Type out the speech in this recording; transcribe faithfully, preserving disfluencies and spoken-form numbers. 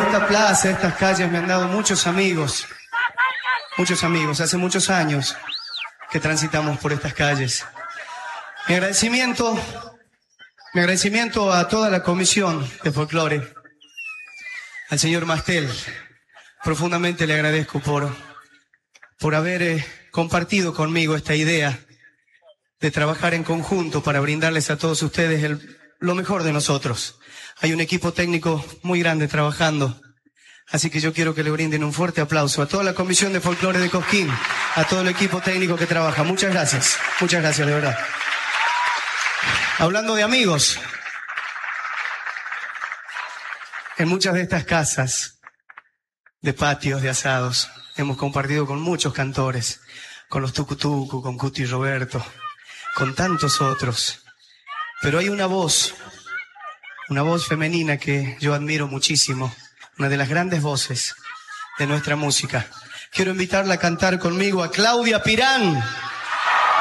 esta plaza, estas calles me han dado muchos amigos, muchos amigos, hace muchos años que transitamos por estas calles. Mi agradecimiento, mi agradecimiento a toda la comisión de folclore, al señor Mastel, profundamente le agradezco por, por haber eh, compartido conmigo esta idea de trabajar en conjunto para brindarles a todos ustedes el, lo mejor de nosotros. Hay un equipo técnico muy grande trabajando, así que yo quiero que le brinden un fuerte aplauso a toda la Comisión de Folclore de Cosquín, a todo el equipo técnico que trabaja. Muchas gracias, muchas gracias, de verdad. Hablando de amigos, en muchas de estas casas, de patios, de asados, hemos compartido con muchos cantores, con los Tucutucu, con Cuti y Roberto, con tantos otros. Pero hay una voz, una voz femenina que yo admiro muchísimo, una de las grandes voces de nuestra música. Quiero invitarla a cantar conmigo a Claudia Pirán.